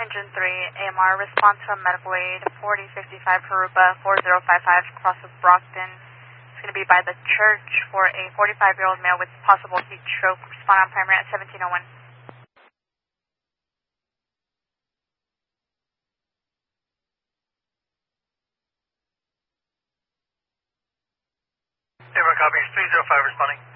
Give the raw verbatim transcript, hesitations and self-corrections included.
Engine three, A M R, response from medical aid, forty fifty-five Harupa, four zero five five, cross of Brockton. It's going to be by the church for a forty-five-year-old male with possible heat stroke. Respond on primary at seventeen oh one. Zero copies, three zero five responding.